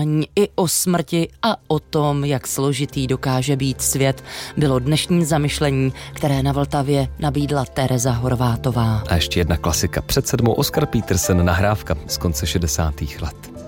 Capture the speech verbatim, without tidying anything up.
uvažování i o smrti a o tom, jak složitý dokáže být svět, bylo dnešní zamyšlení, které na Vltavě nabídla Tereza Horvátová. A ještě jedna klasika. Před sedmou Oscar Peterson, nahrávka z konce šedesátých let.